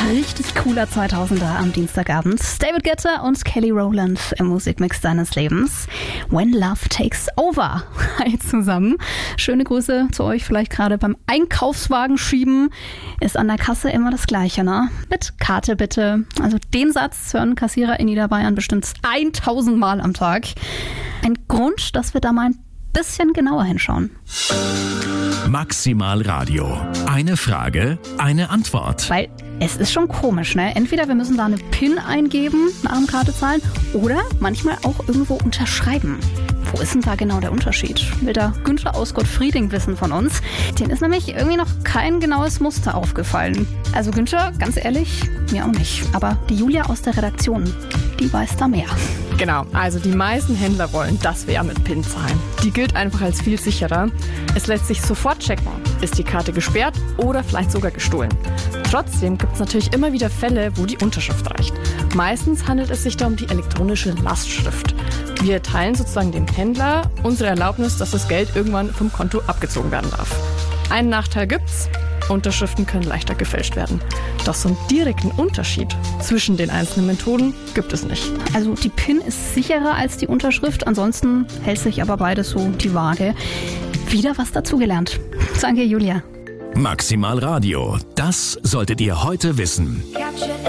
Richtig cooler 2000er am Dienstagabend. David Guetta und Kelly Rowland im Musikmix deines Lebens. When Love Takes Over. Hi zusammen. Schöne Grüße zu euch, vielleicht gerade beim Einkaufswagen schieben. Ist an der Kasse immer das Gleiche, ne? Mit Karte bitte. Also den Satz hören Kassierer in Niederbayern bestimmt 1000 Mal am Tag. Ein Grund, dass wir da mal ein bisschen genauer hinschauen. Maximal Radio. Eine Frage, eine Antwort. Weil es ist schon komisch, ne? Entweder wir müssen da eine PIN eingeben, eine Armkarte zahlen, oder manchmal auch irgendwo unterschreiben. Wo ist denn da genau der Unterschied? Will der Günther aus Gottfrieding wissen von uns. Den ist nämlich irgendwie noch kein genaues Muster aufgefallen. Also Günther, ganz ehrlich, mir auch nicht. Aber die Julia aus der Redaktion, die weiß da mehr. Genau, also die meisten Händler wollen, dass wir mit PIN zahlen. Die gilt einfach als viel sicherer. Es lässt sich sofort checken, ist die Karte gesperrt oder vielleicht sogar gestohlen. Trotzdem gibt es natürlich immer wieder Fälle, wo die Unterschrift reicht. Meistens handelt es sich da um die elektronische Lastschrift. Wir teilen sozusagen dem Händler unsere Erlaubnis, dass das Geld irgendwann vom Konto abgezogen werden darf. Einen Nachteil gibt's: Unterschriften können leichter gefälscht werden. Doch so einen direkten Unterschied zwischen den einzelnen Methoden gibt es nicht. Also die PIN ist sicherer als die Unterschrift, ansonsten hält sich aber beides so die Waage. Wieder was dazugelernt. Danke, Julia. Maximal Radio. Das solltet ihr heute wissen.